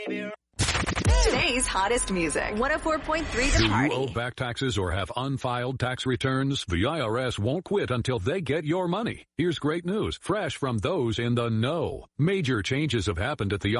Today's hottest music. 104.3 The Do Party. you owe back taxes or have unfiled tax returns? The IRS won't quit until they get your money. Here's great news, fresh from those in the know. Major changes have happened at the